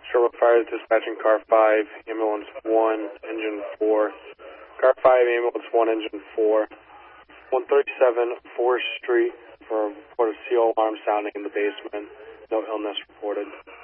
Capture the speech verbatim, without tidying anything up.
Sherwood Fire dispatching car five, ambulance one, engine four. Car five, ambulance one, engine four. one thirty-seven Forest Street for a report of C O alarm sounding in the basement. No illness reported.